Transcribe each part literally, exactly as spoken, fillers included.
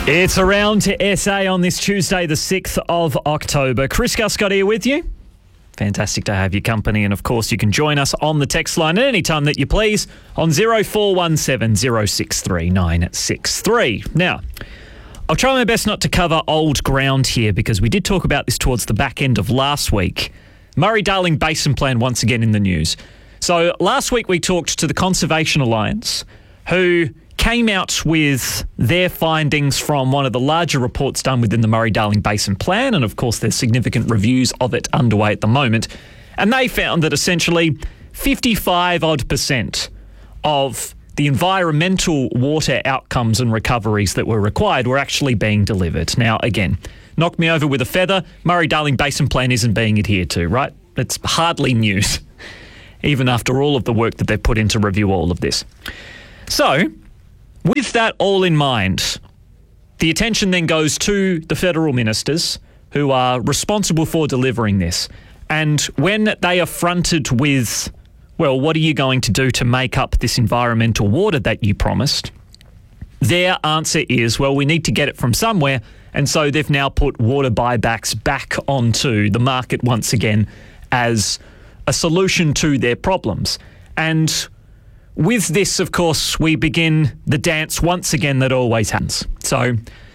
It's Around to S A on this Tuesday, the sixth of October. Chris Guscott here with you. Fantastic to have your company. And, of course, you can join us on the text line at any time that you please on zero four one seven zero six three nine six three. Now, I'll try my best not to cover old ground here because we did talk about this towards the back end of last week. Murray-Darling Basin Plan once again in the news. So last week we talked to the Conservation Alliance, who came out with their findings from one of the larger reports done within the Murray-Darling Basin Plan, and of course there's significant reviews of it underway at the moment. And they found that essentially fifty-five odd percent of the environmental water outcomes and recoveries that were required were actually being delivered. Now, again, knock me over with a feather, Murray-Darling Basin Plan isn't being adhered to, right? It's hardly news, even after all of the work that they've put in to review all of this. So, with that all in mind, the attention then goes to the federal ministers who are responsible for delivering this. And when they are fronted with, well, what are you going to do to make up this environmental water that you promised? Their answer is, well, we need to get it from somewhere. And so they've now put water buybacks back onto the market once again as a solution to their problems. And with this, of course, we begin the dance once again that always happens. So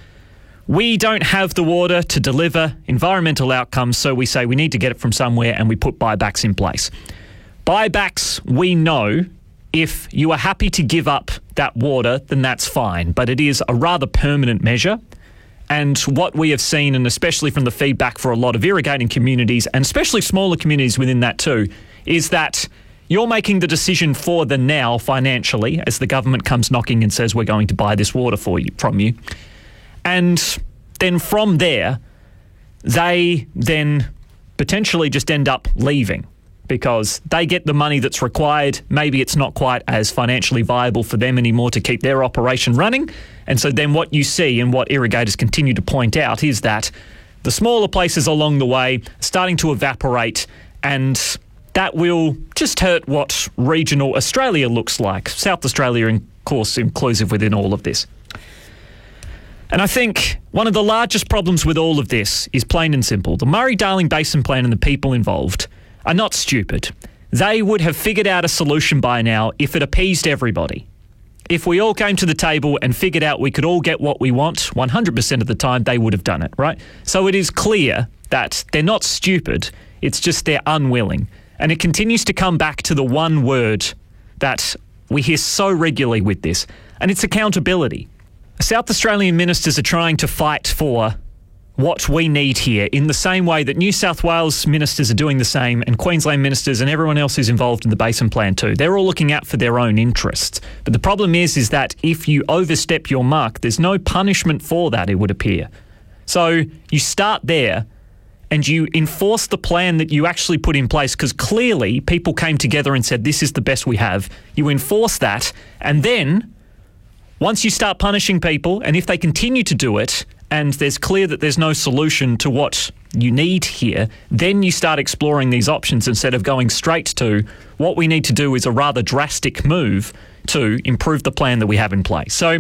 we don't have the water to deliver environmental outcomes, so we say we need to get it from somewhere and we put buybacks in place. Buybacks, we know, if you are happy to give up that water, then that's fine. But it is a rather permanent measure. And what we have seen, and especially from the feedback for a lot of irrigating communities, and especially smaller communities within that too, is that you're making the decision for the now financially as the government comes knocking and says we're going to buy this water for you from you. And then from there, they then potentially just end up leaving because they get the money that's required. Maybe it's not quite as financially viable for them anymore to keep their operation running. And so then what you see and what irrigators continue to point out is that the smaller places along the way are starting to evaporate, and that will just hurt what regional Australia looks like. South Australia, of course, inclusive within all of this. And I think one of the largest problems with all of this is plain and simple. The Murray-Darling Basin Plan and the people involved are not stupid. They would have figured out a solution by now if it appeased everybody. If we all came to the table and figured out we could all get what we want, one hundred percent of the time they would have done it, right? So it is clear that they're not stupid, it's just they're unwilling. And it continues to come back to the one word that we hear so regularly with this, and it's accountability. South Australian ministers are trying to fight for what we need here in the same way that New South Wales ministers are doing the same, and Queensland ministers and everyone else who's involved in the Basin Plan too. They're all looking out for their own interests. But the problem is, is that if you overstep your mark, there's no punishment for that, it would appear. So you start there and you enforce the plan that you actually put in place, because clearly people came together and said, this is the best we have. You enforce that, and then once you start punishing people, and if they continue to do it, and there's clear that there's no solution to what you need here, then you start exploring these options instead of going straight to what we need to do is a rather drastic move to improve the plan that we have in place. So,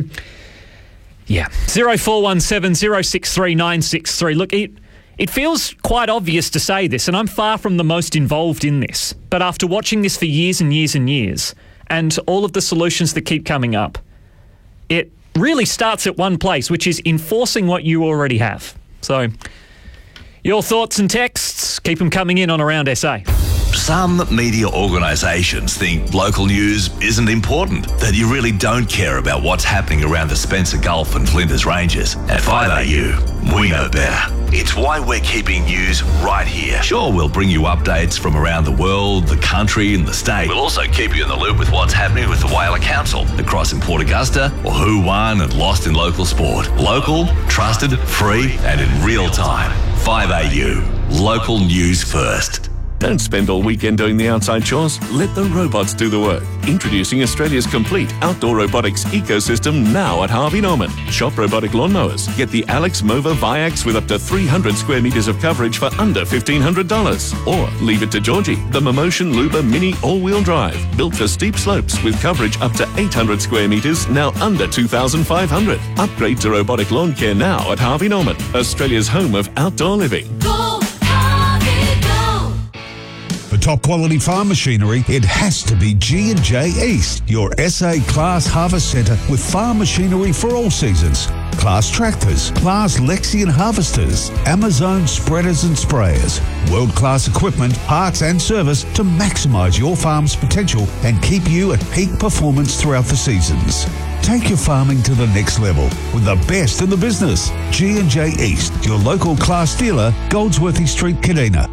yeah, zero four one seven zero six three nine six three. Look, it, it feels quite obvious to say this, and I'm far from the most involved in this, but after watching this for years and years and years, and all of the solutions that keep coming up, it really starts at one place, which is enforcing what you already have. So, your thoughts and texts, keep them coming in on Around S A. Some media organisations think local news isn't important, that you really don't care about what's happening around the Spencer Gulf and Flinders Ranges. At five A U, we know better. It's why we're keeping news right here. Sure, we'll bring you updates from around the world, the country and the state. We'll also keep you in the loop with what's happening with the Whaler Council across in Port Augusta, or who won and lost in local sport. Local, trusted, free and in real time. five A U, local news first. Don't spend all weekend doing the outside chores. Let the robots do the work. Introducing Australia's complete outdoor robotics ecosystem now at Harvey Norman. Shop robotic lawnmowers. Get the Alex Mova Viax with up to three hundred square metres of coverage for under fifteen hundred dollars. Or leave it to Georgie, the Momotion Luba Mini all-wheel drive. Built for steep slopes with coverage up to eight hundred square metres, now under two thousand five hundred. Upgrade to robotic lawn care now at Harvey Norman, Australia's home of outdoor living. Go, Harvey, go! For top quality farm machinery, it has to be G and J East, your S A Class Harvest Centre with farm machinery for all seasons. Class tractors, Class Lexion harvesters, Amazon spreaders and sprayers, world-class equipment, parts and service to maximise your farm's potential and keep you at peak performance throughout the seasons. Take your farming to the next level with the best in the business. G and J East, your local Class dealer, Goldsworthy Street, Kadina.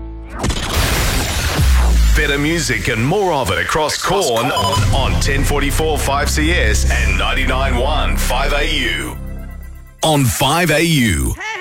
Better music and more of it across Corn on, on ten forty-four five C S and ninety-nine point one five A U. On five A U.